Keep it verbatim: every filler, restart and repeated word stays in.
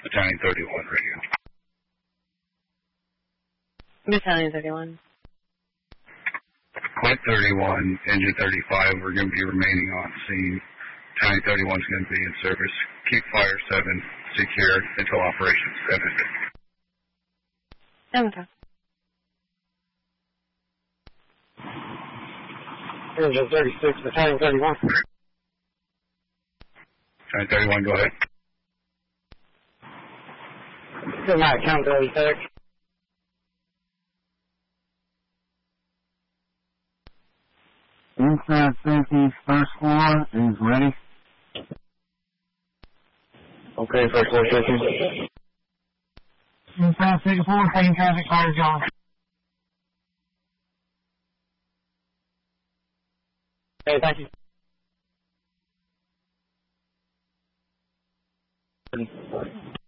Battalion thirty-one radio. Battalion thirty-one. Quint thirty-one, Engine thirty-five, we're going to be remaining on scene. Battalion thirty-one is going to be in service. Keep Fire seven secure until operations finish. Okay. Engine thirty-six, Battalion thirty-one. Battalion thirty-one, go ahead. Good night, count thirty-six. Inside Safety's first floor is ready. Okay, first floor safety. Inside second floor, taking traffic, fire John. Okay, thank you.